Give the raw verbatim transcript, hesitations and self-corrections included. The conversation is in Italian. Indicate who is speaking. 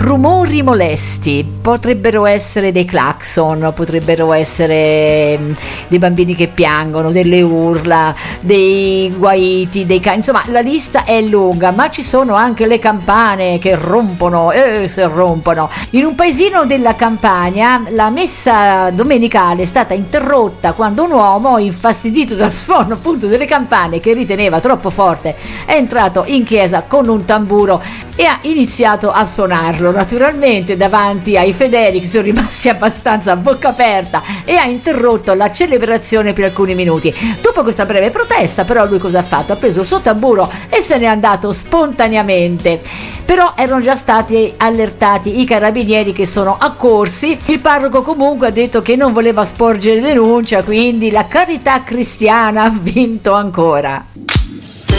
Speaker 1: rumori molesti, potrebbero essere dei clacson, potrebbero essere mh, dei bambini che piangono, delle urla, dei guaiti, dei cani, insomma la lista è lunga, ma ci sono anche le campane che rompono, eh, se rompono. In un paesino della Campania la messa domenicale è stata interrotta quando un uomo, infastidito dal suono appunto delle campane che riteneva troppo forte, è entrato in chiesa con un tamburo e ha iniziato a suonarlo naturalmente davanti ai fedeli che sono rimasti abbastanza a bocca aperta, e ha interrotto la celebrazione per alcuni minuti. Dopo questa breve protesta però lui cosa ha fatto? Ha preso il suo tamburo e se n'è andato spontaneamente, però erano già stati allertati i carabinieri che sono accorsi. Il parroco comunque ha detto che non voleva sporgere denuncia, quindi la carità cristiana ha vinto ancora.